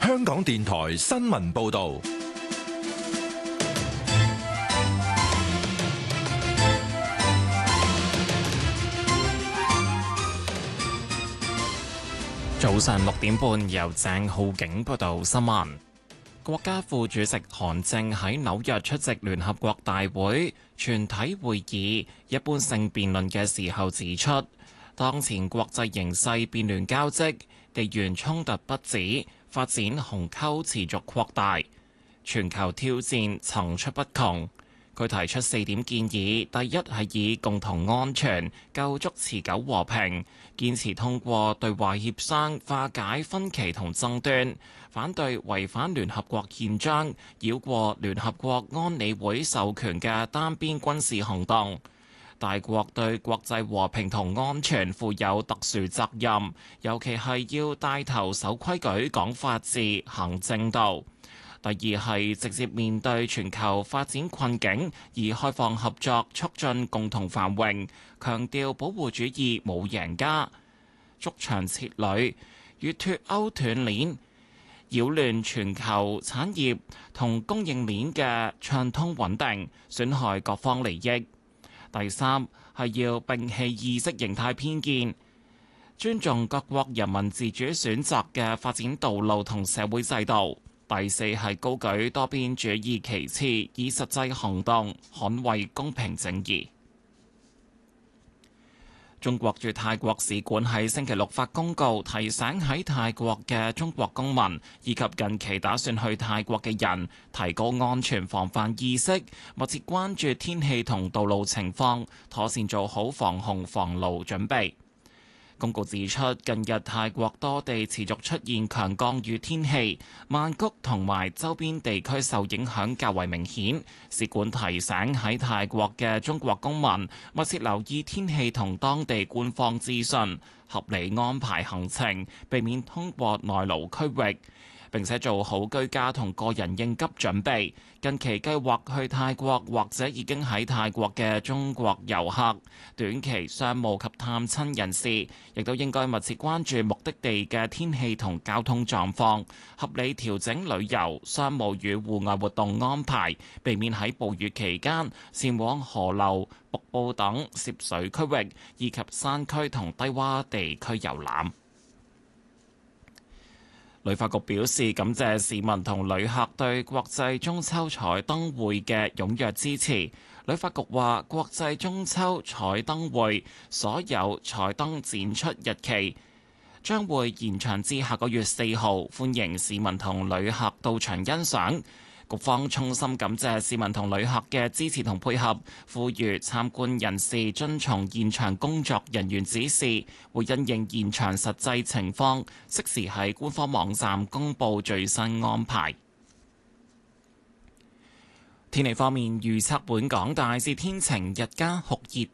香港電台新聞報道。 早上6點半，由鄭浩景報道新聞。國家副主席韓正喺紐約出席聯合國大會全體會議一般性辯論嘅時候指出，當前國際形勢變亂交織，地緣衝突不止，發展鴻溝持續擴大，全球挑戰層出不窮。佢提出4點建議：第一係以共同安全構築持久和平，堅持通過對話協商化解分歧同爭端，反對違反聯合國憲章、繞過聯合國安理會授權嘅單邊軍事行動。大國對國際和平同安全負有特殊責任，尤其係要帶頭守規矩、講法治、行正道。第二係直接面對全球發展困境，以開放合作促進共同繁榮，強調保護主義冇贏家，築牆設壘與脫鈎斷鏈，擾亂全球產業同供應鏈嘅暢通穩定，損害各方利益。第三係要摒棄意識形態偏見，尊重各國人民自主選擇嘅發展道路同社會制度。第四係高舉多邊主義旗幟，以實際行動捍衛公平正義。中國駐泰國使館喺星期六發公告，提醒喺泰國嘅中國公民以及近期打算去泰國嘅人，提高安全防範意識，密切關注天氣同道路情況，妥善做好防洪防澇準備。公告指出，近日泰國多地持續出現強降雨天氣，曼谷同埋周邊地區受影響較為明顯。使館提醒喺泰國嘅中國公民密切留意天氣同當地官方資訊，合理安排行程，避免通過內陸區域，並且做好居家同個人應急準備。近期計劃去泰國或者已經喺泰國嘅中國遊客、短期商務及探親人士，亦都應該密切關注目的地嘅天氣同交通狀況，合理調整旅遊、商務與戶外活動安排，避免喺暴雨期間前往河流、瀑布等涉水區域，以及山區同低窪地區遊覽。旅發局表示感謝市民同旅客對國際中秋彩燈會嘅踴躍支持。旅發局話，國際中秋彩燈會所有彩燈展出日期將會延長至下個月4號，歡迎市民同旅客到場欣賞。局方衷心感謝市民同旅客嘅支持同配合，呼籲參觀人士遵從現場工作人員指示，會因應現場實際情況，適時喺官方網站公佈最新安排。天氣方面預測，本港大致天晴，日間酷熱